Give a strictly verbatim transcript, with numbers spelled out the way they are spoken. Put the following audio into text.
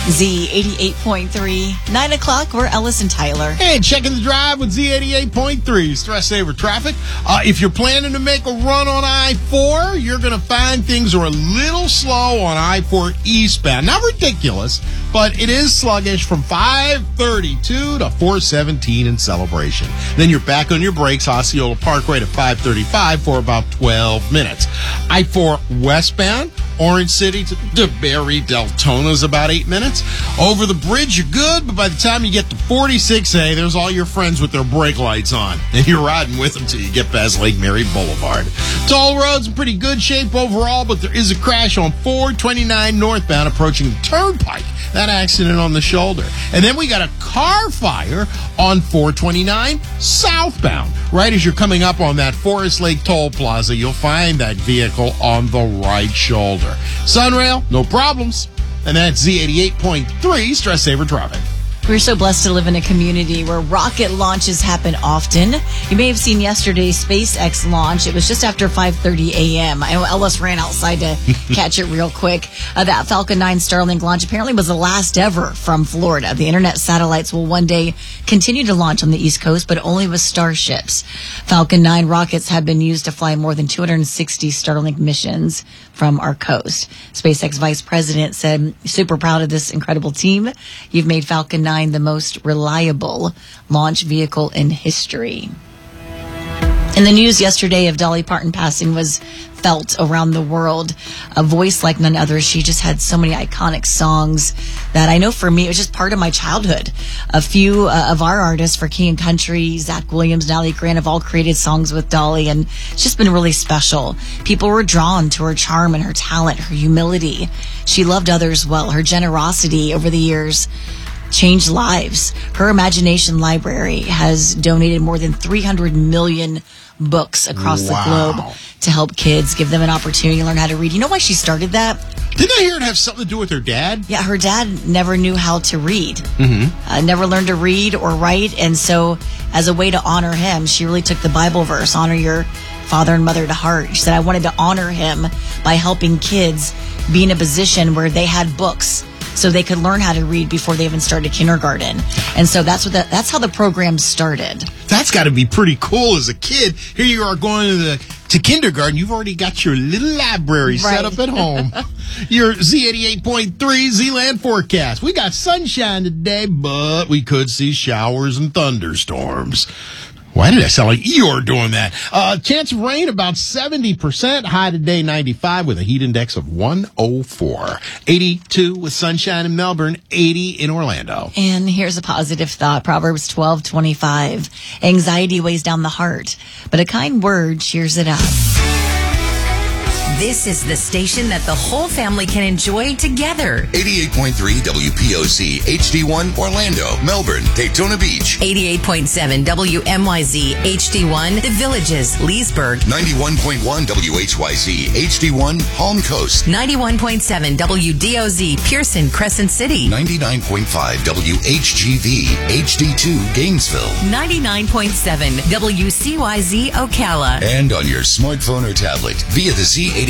Z eighty-eight point three, nine o'clock, we're Ellis and Tyler. Hey, checking the drive with Z eighty-eight point three, Stress Saver Traffic. Uh, if you're planning to make a run on I four, you're going to find things are a little slow on I four eastbound. Not ridiculous, but it is sluggish from five thirty-two to four seventeen in Celebration. Then you're back on your brakes, Osceola Parkway to five thirty-five for about twelve minutes. I four westbound, Orange City to DeBerry, Deltona's about eight minutes. Over the bridge, you're good, but by the time you get to forty-six A, there's all your friends with their brake lights on, and you're riding with them till you get past Lake Mary Boulevard. Toll roads in pretty good shape overall, but there is a crash on four twenty-nine northbound approaching the Turnpike. That accident on the shoulder. And then we got a car fire on four twenty-nine southbound. Right as you're coming up on that Forest Lake Toll Plaza, you'll find that vehicle on the right shoulder. Sunrail, no problems. And that's Z eighty-eight point three, Stress Saver Traffic. We're so blessed to live in a community where rocket launches happen often. You may have seen yesterday's SpaceX launch. It was just after five thirty a.m. I know Ellis ran outside to catch it real quick. Uh, that Falcon nine Starlink launch apparently was the last ever from Florida. The internet satellites will one day continue to launch on the East Coast, but only with Starships. Falcon nine rockets have been used to fly more than two hundred sixty Starlink missions from our coast. SpaceX Vice President said, super proud of this incredible team. You've made Falcon nine the most reliable launch vehicle in history. In the news yesterday of Dolly Parton passing was felt around the world. A voice like none other. She just had so many iconic songs that I know for me, it was just part of my childhood. A few uh, of our artists for King and Country, Zach Williams, Natalie Grant have all created songs with Dolly, and it's just been really special. People were drawn to her charm and her talent, her humility. She loved others well. Her generosity over the years changed lives. Her Imagination Library has donated more than three hundred million books across wow. the globe to help kids, give them an opportunity to learn how to read. You know why she started that? Didn't I hear it have something to do with her dad? Yeah, her dad never knew how to read. Mm-hmm. Uh, never learned to read or write, and so as a way to honor him, she really took the Bible verse, honor your father and mother to heart. She said, I wanted to honor him by helping kids be in a position where they had books so they could learn how to read before they even started kindergarten. And so that's what the, that's how the program started. That's got to be pretty cool as a kid. Here you are going to the to kindergarten. You've already got your little library right. set up at home. Your Z eighty-eight point three Z-Land forecast. We got sunshine today, but we could see showers and thunderstorms. Why did I sound like Eeyore doing that? Uh, chance of rain about seventy percent. High today ninety-five with a heat index of one oh four. eighty-two with sunshine in Melbourne, eighty in Orlando. And here's a positive thought. Proverbs twelve twenty-five. Anxiety weighs down the heart, but a kind word cheers it up. This is the station that the whole family can enjoy together. eighty-eight point three W P O C, H D one, Orlando, Melbourne, Daytona Beach. eighty-eight point seven W M Y Z, H D one, The Villages, Leesburg. ninety-one point one W H Y Z, H D one, Palm Coast. ninety-one point seven W D O Z, Pearson, Crescent City. ninety-nine point five W H G V, H D two, Gainesville. ninety-nine point seven W C Y Z, Ocala. And on your smartphone or tablet via the Z